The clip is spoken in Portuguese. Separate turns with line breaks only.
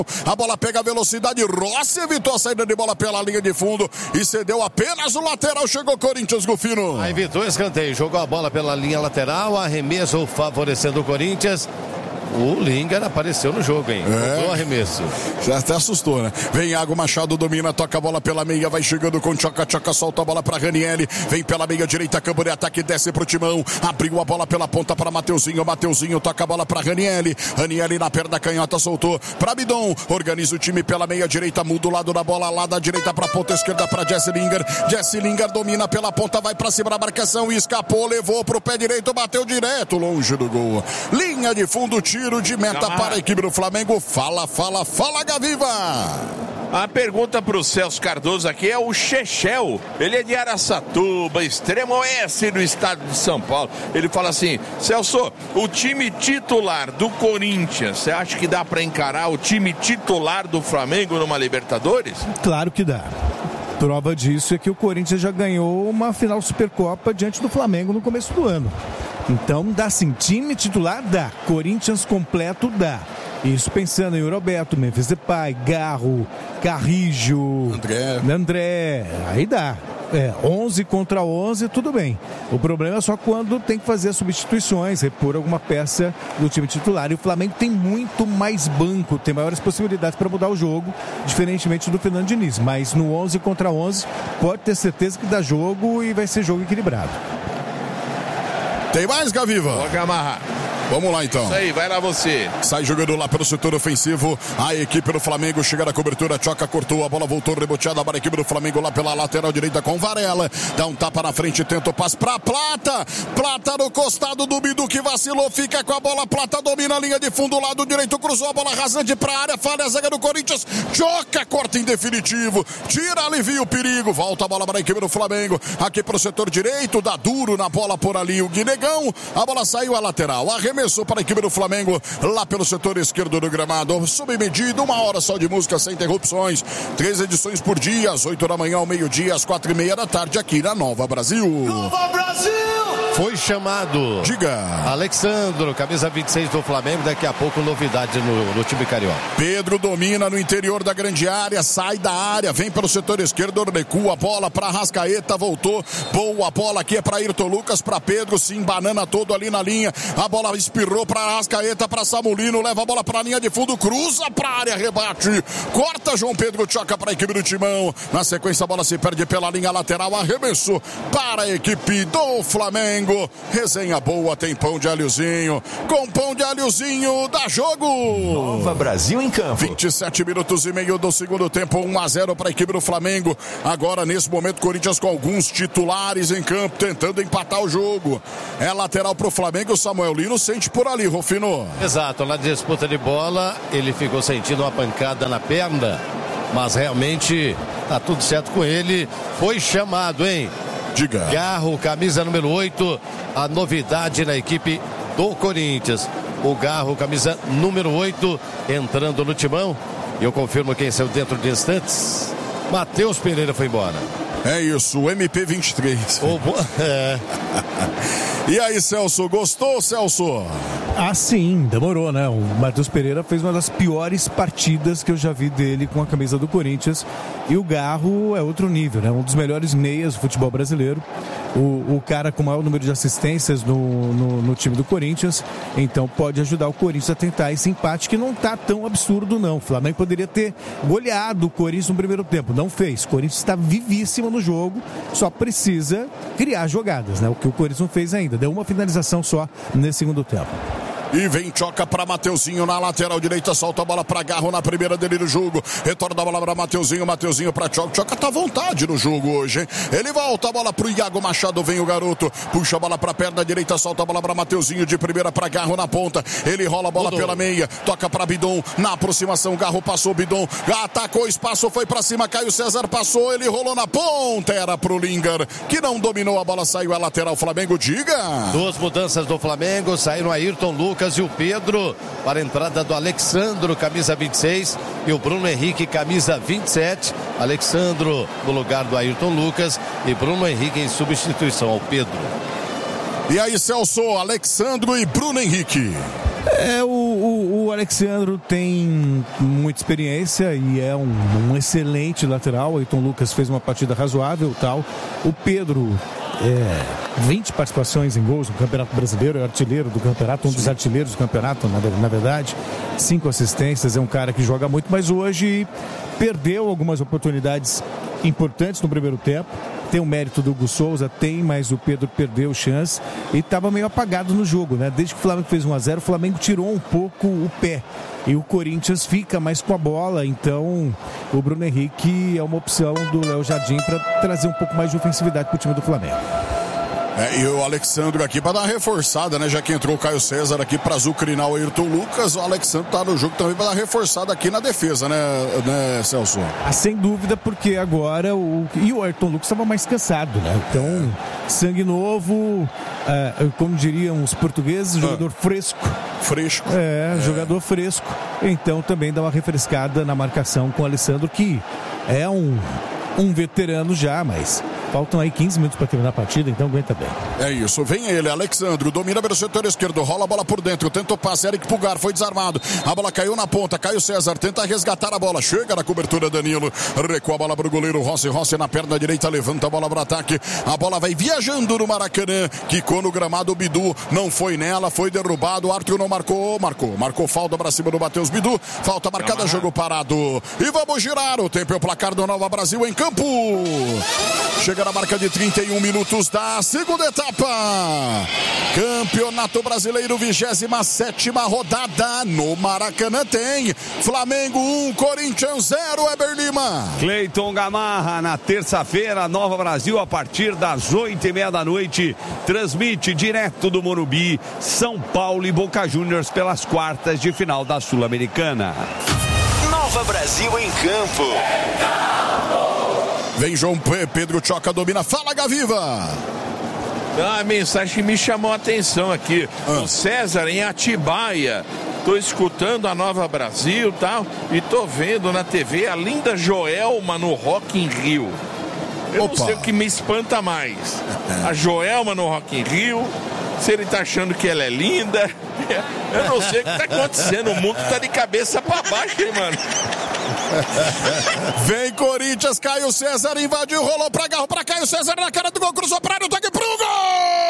A bola pega a velocidade, Rossi evitou a saída de bola pela linha de fundo e cedeu apenas o lateral. Chegou Corinthians, Gufino.
Aí evitou escanteio, jogou a bola pela linha lateral, arremesso favorecendo o Corinthians. O Lingard apareceu no jogo, hein? Voltou arremesso.
Já até assustou, né? Vem Iago Machado, domina, toca a bola pela meia, vai chegando com Tchoca, solta a bola pra Ranieri, vem pela meia direita, campo de ataque, desce pro Timão, abriu a bola pela ponta para Mateuzinho, toca a bola pra Ranieri na perna canhota, soltou pra Bidon, organiza o time pela meia direita, muda o lado da bola, lá da direita pra ponta esquerda pra Jesse Lingard domina pela ponta, vai pra cima da marcação, escapou, levou pro pé direito, bateu direto, longe do gol. Linha de fundo, tiro de meta para a equipe do Flamengo. Fala, Gaviva.
A pergunta para o Celso Cardoso aqui é o Chechel. Ele é de Araçatuba, extremo oeste do estado de São Paulo. Ele fala assim: Celso, o time titular do Corinthians, você acha que dá para encarar o time titular do Flamengo numa Libertadores?
Claro que dá. Prova disso é que o Corinthians já ganhou uma final Supercopa diante do Flamengo no começo do ano. Então dá sim, time titular dá, Corinthians completo dá. Isso pensando em Roberto, Memphis Depay, Garro, Carrijo, André, aí dá. 11 contra 11, tudo bem. O problema é só quando tem que fazer as substituições, repor alguma peça do time titular. E o Flamengo tem muito mais banco, tem maiores possibilidades para mudar o jogo, diferentemente do Fernando Diniz. Mas no 11 contra 11, pode ter certeza que dá jogo e vai ser jogo equilibrado.
Tem mais, Gaviva?
Pode amarrar.
Vamos lá, então.
Isso aí, vai lá você.
Sai jogando lá pelo setor ofensivo. A equipe do Flamengo chega na cobertura. Tchoca cortou, a bola voltou reboteada para a equipe do Flamengo lá pela lateral direita com Varela. Dá um tapa na frente, tenta o passe para Plata. Plata no costado do Bidu que vacilou. Fica com a bola. Plata domina a linha de fundo, lado direito. Cruzou a bola rasante para a área. Falha a zaga do Corinthians. Tchoca corta em definitivo. Tira, alivia o perigo. Volta a bola para a equipe do Flamengo. Aqui para o setor direito. Dá duro na bola por ali o Guinegão. A bola saiu à lateral. Arremessou para a equipe do Flamengo lá pelo setor esquerdo do gramado. Sob medida, 1 hora só de música sem interrupções. 3 edições por dia, às 8 da manhã, ao meio-dia, às 4:30 da tarde, aqui na Nova Brasil.
Nova Brasil! Foi chamado.
Diga.
Alexandro, camisa 26 do Flamengo. Daqui a pouco novidade no time carioca.
Pedro domina no interior da grande área, sai da área, vem pelo setor esquerdo, recua a bola para Arrascaeta, voltou. Boa bola aqui é para Ayrton Lucas, para Pedro, se embanana todo ali na linha. A bola espirrou para Arrascaeta, para Samulino, leva a bola para a linha de fundo, cruza para a área, rebate. Corta João Pedro, choca para a equipe do Timão. Na sequência a bola se perde pela linha lateral, arremesso para a equipe do Flamengo. Resenha boa, tem pão de alhozinho. Com pão de alhozinho, dá jogo.
Nova Brasil em campo.
27 minutos e meio do segundo tempo, 1-0 para a equipe do Flamengo. Agora, nesse momento, Corinthians com alguns titulares em campo, tentando empatar o jogo. É lateral para o Flamengo, o Samuel Lino sente por ali, Rufino.
Exato, na disputa de bola, ele ficou sentindo uma pancada na perna, mas realmente tá tudo certo com ele. Foi chamado, hein?
Diga.
Garro, camisa número 8, a novidade na equipe do Corinthians. O Garro, camisa número 8, entrando no timão. Eu confirmo quem saiu dentro de instantes. Matheus Pereira foi embora.
É isso, o MP23. E aí, Celso, gostou, Celso?
Ah, sim, demorou, né? O Matheus Pereira fez uma das piores partidas que eu já vi dele com a camisa do Corinthians. E o Garro é outro nível, né? Um dos melhores meias do futebol brasileiro. O cara com o maior número de assistências no time do Corinthians. Então pode ajudar o Corinthians a tentar esse empate que não tá tão absurdo, não. O Flamengo poderia ter goleado o Corinthians no primeiro tempo. Não fez. O Corinthians está vivíssimo no jogo. Só precisa criar jogadas, né? O que o Corinthians não fez ainda. Deu uma finalização só nesse segundo tempo.
E vem Tchoca para Mateuzinho na lateral direita, solta a bola para Garro na primeira dele no jogo. Retorna a bola para Mateuzinho para Tchoca. Tchoca tá à vontade no jogo hoje, hein? Ele volta a bola pro Iago Machado, vem o garoto, puxa a bola para a perna direita, solta a bola para Mateuzinho de primeira para Garro na ponta. Ele rola a bola pela meia, toca para Bidon na aproximação. Garro passou, Bidon atacou espaço, foi para cima, Caio César passou, ele rolou na ponta, era pro Lingard, que não dominou a bola, saiu a lateral. Flamengo, diga.
2 mudanças do Flamengo, saíram Ayrton Lucas e o Pedro para a entrada do Alexandro, camisa 26, e o Bruno Henrique, camisa 27. Alexandro no lugar do Ayrton Lucas e Bruno Henrique em substituição ao Pedro.
E aí, Celso, Alexandro e Bruno Henrique.
O Alexandro tem muita experiência e é um excelente lateral. O Ayrton Lucas fez uma partida razoável, tal. O Pedro 20 participações em gols no Campeonato Brasileiro, é artilheiro do campeonato, um dos artilheiros do campeonato, na verdade. 5 assistências, é um cara que joga muito, mas hoje perdeu algumas oportunidades importantes no primeiro tempo. Tem o mérito do Hugo Souza, mas o Pedro perdeu chance e estava meio apagado no jogo, né? Desde que o Flamengo fez 1-0, o Flamengo tirou um pouco o pé. E o Corinthians fica mais com a bola, então o Bruno Henrique é uma opção do Léo Jardim para trazer um pouco mais de ofensividade para o time do Flamengo.
E o Alexandro aqui para dar uma reforçada, né? Já que entrou o Caio César aqui para azucrinar o Ayrton Lucas, o Alexandro tá no jogo também para dar reforçada aqui na defesa, né, Celso?
Sem dúvida, porque agora o Ayrton Lucas estava mais cansado, né? Então, sangue novo, como diriam os portugueses, jogador fresco. Jogador fresco. Então também dá uma refrescada na marcação com o Alexandro, que é um veterano já, mas faltam aí 15 minutos para terminar a partida, então aguenta bem.
É isso, vem ele, Alexandro, domina pelo setor esquerdo, rola a bola por dentro, tenta o passe, Eric Pulgar, foi desarmado, a bola caiu na ponta, Caio César tenta resgatar a bola, chega na cobertura Danilo, recua a bola para o goleiro Rossi na perna direita, levanta a bola para o ataque, a bola vai viajando no Maracanã, quicou no gramado, o Bidu não foi nela, foi derrubado, o Arthur não marcou falta para cima do Matheus Bidu, falta marcada, jogo parado, e vamos girar, o tempo é o placar do Nova Brasil em campo, chega na marca de 31 minutos da segunda etapa. Campeonato Brasileiro, 27ª rodada. No Maracanã tem Flamengo 1, Corinthians 0, Eber Lima.
Cleiton Gamarra, na terça-feira, Nova Brasil, a partir das 8h30 da noite, transmite direto do Morumbi, São Paulo e Boca Juniors pelas quartas de final da Sul-Americana.
Nova Brasil em campo.
Vem João Pedro Choca, domina, fala Gaviva.
A mensagem que me chamou a atenção aqui, o César em Atibaia. Tô escutando a Nova Brasil e tal, e tô vendo na TV a linda Joelma no Rock in Rio. Eu não sei o que me espanta mais. A Joelma no Rock in Rio, se ele tá achando que ela é linda. Eu não sei o que tá acontecendo, o mundo tá de cabeça pra baixo, hein, mano?
Vem Corinthians, Caio César invadiu, rolou pra Garro, pra Caio César na cara do gol, cruzou pra área, toque pro gol!